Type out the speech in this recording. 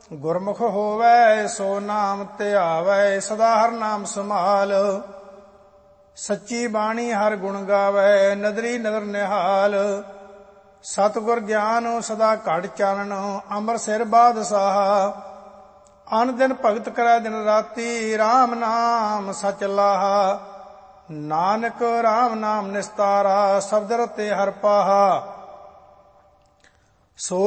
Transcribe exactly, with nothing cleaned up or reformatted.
ਗੁਰਮੁਖ ਹੋਵੈ ਸੋ ਨਾਮ ਧਿਆਵੈ, ਸਦਾ ਹਰ ਨਾਮ ਸੰਭਾਲ। ਸੱਚੀ ਬਾਣੀ ਹਰ ਗੁਣ ਗਾਵੈ, ਨਦਰੀ ਨਦਰ ਨਿਹਾਲ। ਸਤਿਗੁਰ ਗਿਆਨ ਸਦਾ ਘੜ ਚਾਨਣ, ਅਮਰ ਸਿਰ ਬਾਦਸ਼ਾਹ। ਅਨ ਦਿਨ ਭਗਤ ਕਰੈ ਦਿਨ ਰਾਤੀ, ਰਾਮ ਨਾਮ ਸਚ ਲਾਹਾ। ਨਾਨਕ ਰਾਮ ਨਾਮ ਨਿਸਤਾਰਾ, ਸ਼ਬਦ ਰਤੇ ਹਰ ਪਾਹਾ। ਸੋ